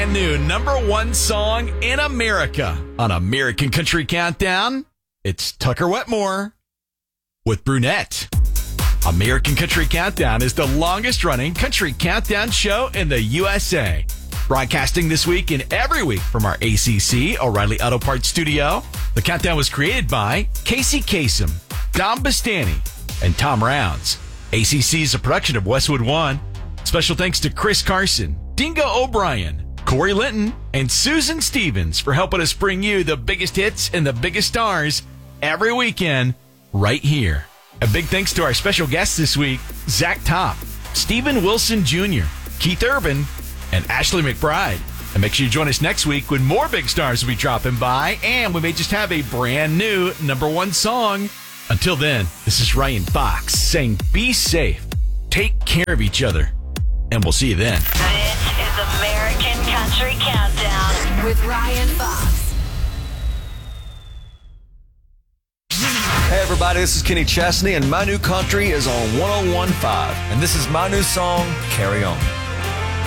brand new #1 song in America on American Country Countdown. It's Tucker Wetmore with Brunette. American Country Countdown is the longest running country countdown show in the USA. Broadcasting this week and every week from our ACC O'Reilly Auto Parts studio. The countdown was created by Casey Kasem, Dom Bastani, and Tom Rounds. ACC is a production of Westwood One. Special thanks to Chris Carson, Dingo O'Brien, Corey Linton, and Susan Stevens for helping us bring you the biggest hits and the biggest stars every weekend right here. A big thanks to our special guests this week, Zach Top, Stephen Wilson Jr., Keith Urban, and Ashley McBride. And make sure you join us next week when more big stars will be dropping by, and we may just have a brand new #1 song. Until then, this is Ryan Fox saying be safe, take care of each other, and we'll see you then. This is American Country Countdown with Ryan Fox. Hey everybody, this is Kenny Chesney, and my new country is on 101.5, and this is my new song, Carry On.